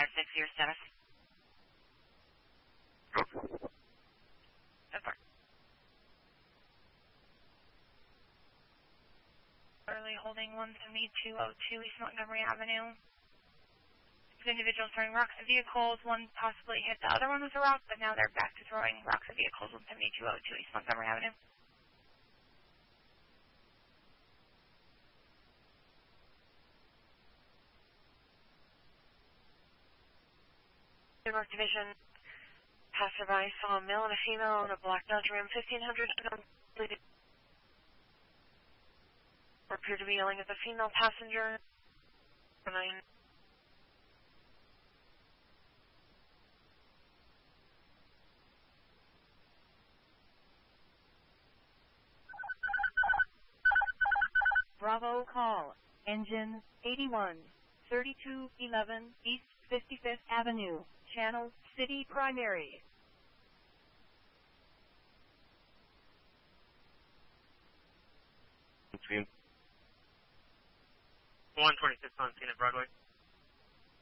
556, your status. Over. Early holding 17202 East Montgomery Avenue. Individuals throwing rocks at vehicles. One possibly hit the other one with a rock, but now they're back to throwing rocks at vehicles. 17202 East Montgomery Avenue. New York Division. Passerby saw a male and a female on a black Dodge Ram 1500. Appeared to be yelling at the female passenger. 9. Bravo call. Engine 81, 3211 East 55th Avenue, Channel City Primary. Between 126 on scene at Broadway.